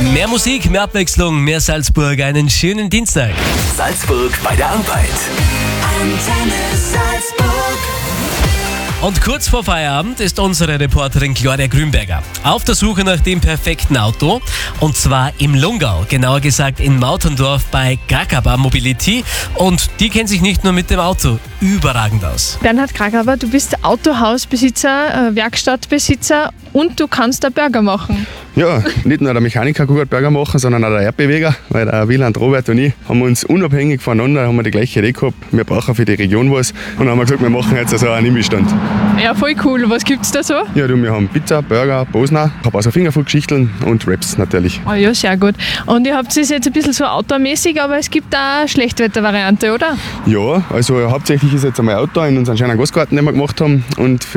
Mehr Musik, mehr Abwechslung, mehr Salzburg. Einen schönen Dienstag. Salzburg bei der Arbeit. Antenne Salzburg. Und kurz vor Feierabend ist unsere Reporterin Claudia Grünberger auf der Suche nach dem perfekten Auto. Und zwar im Lungau, genauer gesagt in Mauterndorf bei Krakauer Mobility. Und die kennt sich nicht nur mit dem Auto überragend aus. Bernhard Krakauer, du bist Autohausbesitzer, Werkstattbesitzer und du kannst da Burger machen. Ja, nicht nur der Mechaniker kann gut Burger machen, sondern auch der Erdbeweger, weil der Wieland, Robert und ich haben uns unabhängig voneinander haben wir die gleiche Idee gehabt. Wir brauchen für die Region was und dann haben wir gesagt, wir machen jetzt so einen Imbestand. Ja, voll cool. Was gibt's da so? Ja, du, wir haben Pizza, Burger, Bosner, ich habe also Fingerfood-Geschichteln und Wraps natürlich. Oh ja, sehr gut. Und ihr habt es jetzt ein bisschen so outdoormäßig, aber es gibt da eine Schlechtwettervariante, oder? Ja, also hauptsächlich ist jetzt einmal Outdoor in unserem schönen Gastgarten, den wir gemacht haben, und